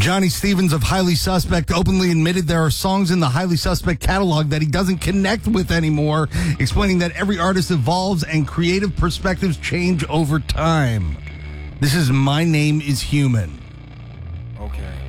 Johnny Stevens of Highly Suspect openly admitted there are songs in the Highly Suspect catalog that he doesn't connect with anymore, explaining that every artist evolves and creative perspectives change over time. This is My Name is Human. Okay.